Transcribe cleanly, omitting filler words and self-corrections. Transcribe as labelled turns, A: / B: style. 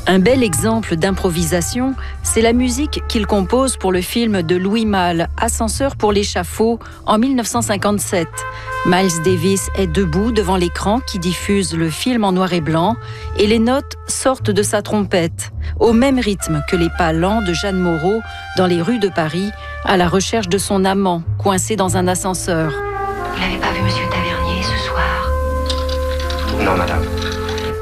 A: Un bel exemple d'improvisation, c'est la musique qu'il compose pour le film de Louis Malle, Ascenseur pour l'échafaud, en 1957. Miles Davis est debout devant l'écran qui diffuse le film en noir et blanc et les notes sortent de sa trompette, au même rythme que les pas lents de Jeanne Moreau dans les rues de Paris, à la recherche de son amant, coincé dans un ascenseur.
B: Vous l'avez pas vu, monsieur